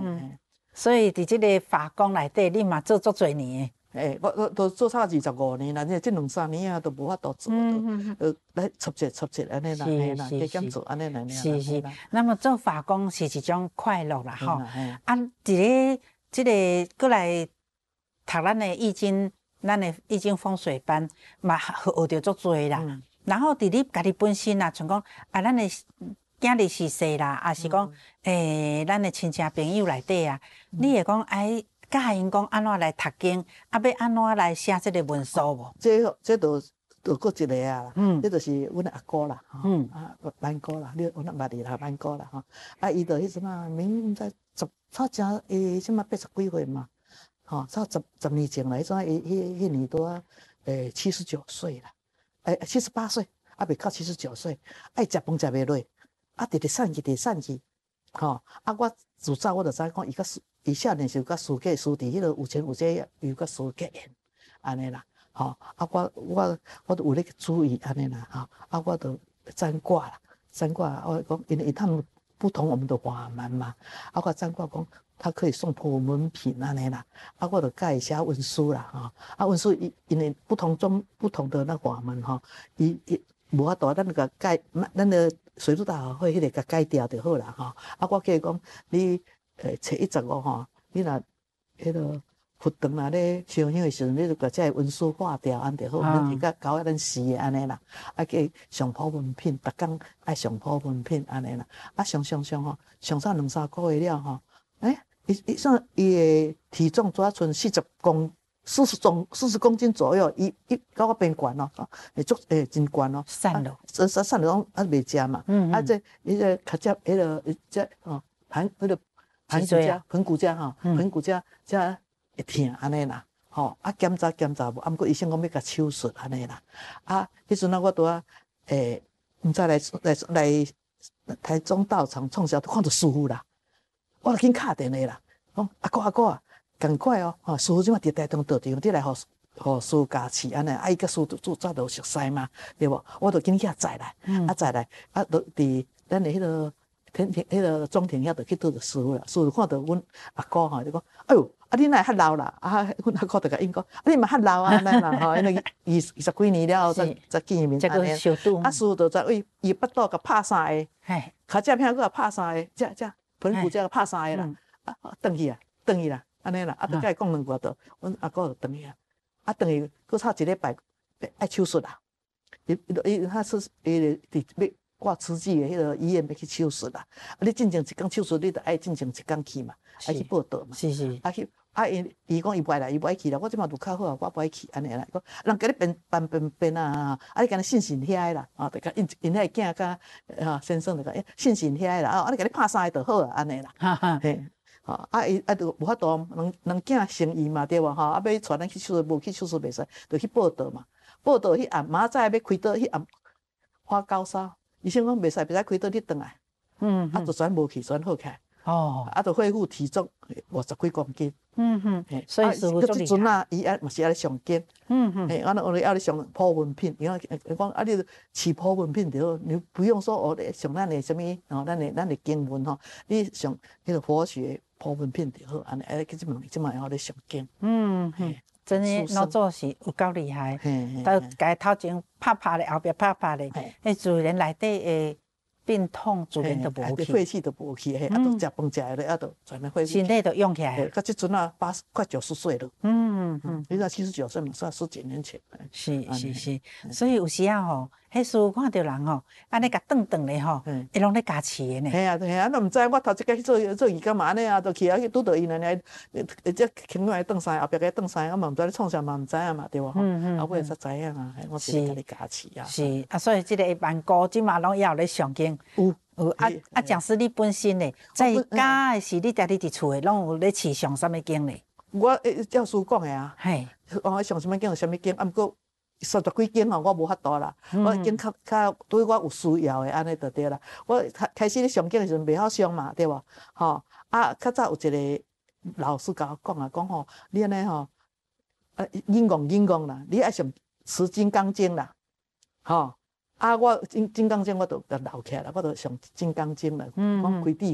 所以伫即个法工内底，你嘛做足侪年诶，我都做差25年啦，即2、3年啊，都无法度做，来撮一安尼啦，嘿啦，加减做安尼啦， 是。那么做法工是一种快乐啦，吼。啊，伫个即个过来读咱的易经，咱的易经风水班，嘛学着足侪啦。然后伫你家己本身啊，像讲啊，咱的囝儿逝世啦，啊是讲咱的亲戚朋友内底啊，你会讲哎。教因讲安怎来读经，啊要安怎来写即个文书无？ 这都搁一个啊，这就是阮阿哥啦，啊万哥啦，你阮捌伊啦，万哥啦吼，啊伊就迄阵啊，明在差正什么80几岁嘛，吼，差10年前啦，迄阵迄年多79岁啦，78岁，啊未到79岁，爱食饭食袂落，啊直散去，吼，啊我自早我就知讲伊少年时有甲师姐伫迄个有钱有势，有甲师姐缘安尼啦，吼，啊我都有咧注意安尼啦，吼，啊我都占卦啦，我讲因为他们不同我们的法门嘛，啊我占卦讲他可以送破文品安尼啦，啊我就教伊写文书啦，吼，啊文书因为不同的那法门吼，伊无法度咱个改，咱个水陆大学会迄个甲改掉就好啦，吼，啊我叫伊讲你。初115吼，你若迄个佛堂啦咧烧香的时阵，你就把这文书化掉，安就好，咱是甲搞咱死的安尼啦。啊，叫上普文品，逐工爱上普文品安尼啦。啊，上吼，上早2-3个月了吼，伊算伊的体重主要剩40公斤左右，伊甲我变悬咯，真悬咯。 瘦了， 瘦了啊袂食嘛，啊这伊个较接迄个这吼盆骨架吼，盆骨架才会疼安尼啦，吼啊检查无，啊毋过医生讲要甲手术安尼啦，啊迄阵啊我拄啊毋知来台中道场创啥，看到师傅啦，我就紧敲电话啦，讲阿哥啊，赶快哦，吼师傅即马伫台中道场，你来互师傅加持安尼，啊伊甲师傅早都熟悉嘛，对无？我就紧遐载来，啊就伫咱的迄个。迄个中庭遐就去拄着师傅啦，师傅看到阮阿哥吼，就讲，哎呦，啊你哪会较老啦？啊，阮阿哥就甲因讲，啊你嘛较老啊，安尼啦吼，因为20几年了后才见面安尼。啊，师傅就在伊腹肚甲拍3个，脚趾片佫拍3个，这盆骨这拍3个啦，啊，转去啦，安尼啦，啊，就甲伊讲2句就，阮阿哥就转去啊，啊，转去佫差1礼拜爱手术啦，他是要。挂瓷器的迄个医院要去手术啦，啊！你进前一天手术，你就爱进前一天去嘛，爱去报道嘛。 是。 啊去啊，伊讲伊不爱来，伊不爱去啦。我即马就较好啊，我不爱去安尼啦。讲人甲你变啊，啊你甲你信遐啦，啊，就甲因遐囝甲先生就讲信遐啦，啊你甲你拍3个就好啊，安尼啦。嘿，啊伊就无法度，人囝生意嘛对无吼，啊要带咱去手术，无去手术袂使，就去报道嘛。报道迄暗明仔载要开刀，迄暗花高烧。医生讲袂使开刀，你转来，啊，就全无去，全好起来，啊，就恢复体重50几公斤， 所以师傅即阵啊，伊嘛是爱上经，我咧上普文品，伊讲啊，你起普文品就好，你不用说上咱的什么咱的经文吼，你上迄个佛学普文品就好，安尼即嘛要咧上经， 真诶，老祖是有够厉害，都家头前拍咧，后壁拍咧，迄自然内底诶病痛自然都无去， 血气都无去，啊，都食饭食咧，啊，都全部恢复， 身体都用起来。 到即阵啊，80快90岁了。你说79岁嘛，算10几年前。 是，所以有时啊吼，迄师傅看到人吼，安尼甲顿咧吼，伊拢咧加持的呢。 系啊，都毋知我头一个去做义工嘛，安尼啊，就去啊去拄到伊安尼，即轻快顿3个，后壁个顿3个，我嘛毋知咧创啥嘛，毋知影嘛，对无？啊，我才知影啊，我是甲你加持啊。 是啊，所以即个万哥即嘛拢也有咧上经。有啊，讲师你本身咧，在家的是你家己伫厝诶，拢有咧持上什么经咧？ 我教师讲诶啊，我上什么经有什么经，啊，毋过30几经吼，我无法度啦。我经较对我有需要诶，安尼就对啦。我开始咧上经诶时阵袂晓上嘛，对无？吼啊，较早有一个老师甲我讲啊，讲吼，你安尼吼，引讲啦，你爱上持金刚经啦，吼。啊，我金刚经我就留起来了，我就上金刚经了，讲开智。